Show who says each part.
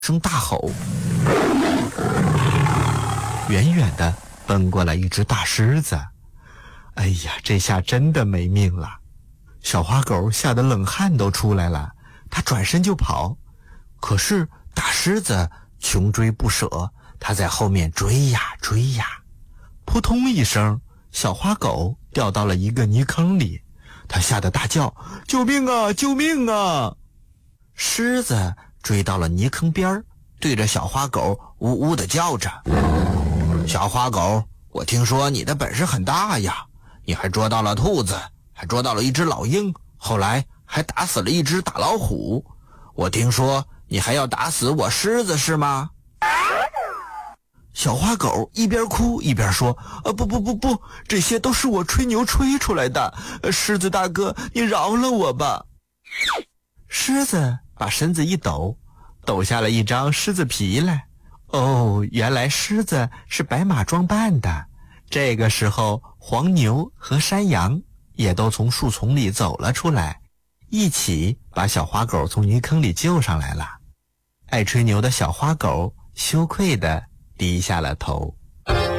Speaker 1: 声大吼，远远的奔过来一只大狮子。哎呀，这下真的没命了！小花狗吓得冷汗都出来了，它转身就跑。可是大狮子穷追不舍，它在后面追呀追呀。扑通一声，小花狗掉到了一个泥坑里，它吓得大叫：救命啊，救命啊！狮子追到了泥坑边，对着小花狗呜呜地叫着：小花狗，我听说你的本事很大呀，你还捉到了兔子，还捉到了一只老鹰，后来还打死了一只大老虎，我听说你还要打死我狮子是吗？小花狗一边哭一边说：不，这些都是我吹牛吹出来的，狮子大哥，你饶了我吧。狮子把身子一抖，抖下了一张狮子皮来。哦，原来狮子是白马装扮的。这个时候，黄牛和山羊也都从树丛里走了出来，一起把小花狗从泥坑里救上来了。爱吹牛的小花狗羞愧地低下了头。